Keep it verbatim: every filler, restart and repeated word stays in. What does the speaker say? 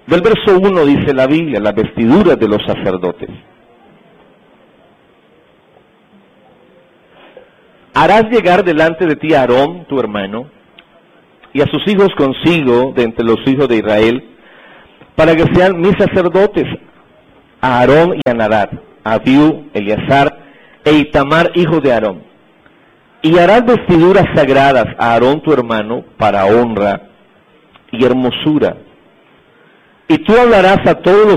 Del verso uno dice la Biblia, las vestiduras de los sacerdotes. Harás llegar delante de ti a Aarón, tu hermano, y a sus hijos consigo de entre los hijos de Israel, para que sean mis sacerdotes, a Aarón y a Nadab, a Abiú, Eleazar e Itamar, hijos de Aarón. Y harás vestiduras sagradas a Aarón tu hermano para honra y hermosura. Y tú hablarás a todos los